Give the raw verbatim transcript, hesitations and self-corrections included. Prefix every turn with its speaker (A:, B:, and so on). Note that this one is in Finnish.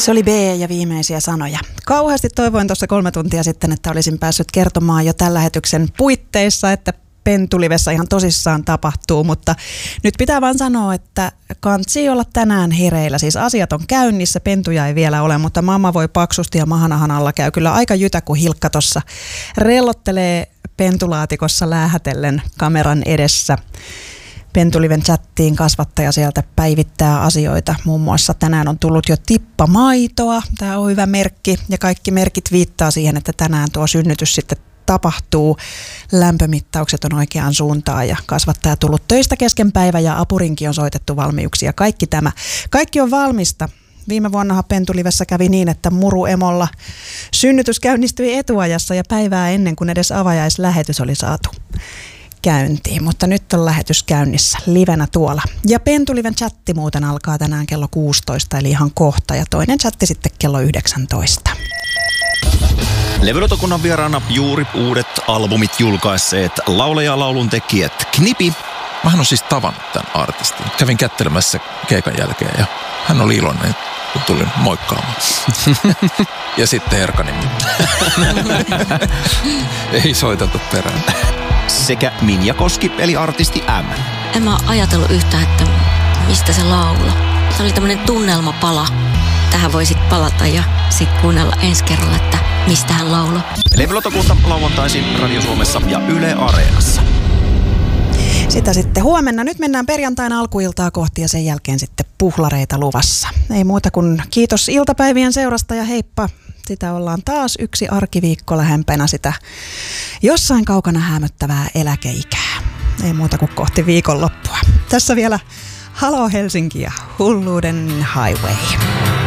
A: Se oli B ja viimeisiä sanoja. Kauheasti toivoin tuossa kolme tuntia sitten, että olisin päässyt kertomaan jo tämän lähetyksen puitteissa, että Pentulivessa ihan tosissaan tapahtuu, mutta nyt pitää vaan sanoa, että kansi olla tänään hereillä. Siis asiat on käynnissä, pentuja ei vielä ole, mutta mamma voi paksusti ja mahanahan alla käy kyllä aika jytä, kun Hilkka tuossa rellottelee pentulaatikossa läähätellen kameran edessä. Pentuliven chattiin kasvattaja sieltä päivittää asioita. Muun muassa tänään on tullut jo tippa maitoa. Tämä on hyvä merkki ja kaikki merkit viittaa siihen, että tänään tuo synnytys sitten tapahtuu. Lämpömittaukset on oikeaan suuntaan ja kasvattaja tullut töistä kesken päivä ja apurinkin on soitettu valmiuksia. Kaikki tämä. Kaikki on valmista. Viime vuonnahan Pentulivessä kävi niin, että muruemolla synnytys käynnistyi etuajassa ja päivää ennen kuin edes avajaislähetys oli saatu käyntiin, mutta nyt on lähetys käynnissä livenä tuolla. Ja Pentuliven chatti muuten alkaa tänään kello kuusitoista, eli ihan kohta, ja toinen chatti sitten kello yhdeksäntoista.
B: Levylautakunnan vieraana juuri uudet albumit julkaisseet laulaja laulun tekijät Knipi.
C: Mähän on siis tavannut tämän artistin. Kävin kättelemässä keikan jälkeen ja hän oli iloinen, kun tulin moikkaamaan. Ja sitten Erkanin. Ei soiteltu perään.
B: Sekä Minja Koski, eli artisti M.
D: En mä ajatellut yhtään, että mistä se laulu. Se oli tämmönen tunnelmapala. Tähän voi sit palata ja sit kuunnella ensi kerralla, että mistä hän lauloi.
B: Levylautakunta lauantaisin Radio Suomessa ja Yle Areenassa.
A: Sitä sitten huomenna. Nyt mennään perjantaina alkuiltaa kohti ja sen jälkeen sitten puhlareita luvassa. Ei muuta kuin kiitos iltapäivien seurasta ja heippa. Sitä ollaan taas yksi arkiviikko lähempänä sitä jossain kaukana häämöttävää eläkeikää. Ei muuta kuin kohti viikonloppua. Tässä vielä Halo Helsinki ja Hulluuden Highway.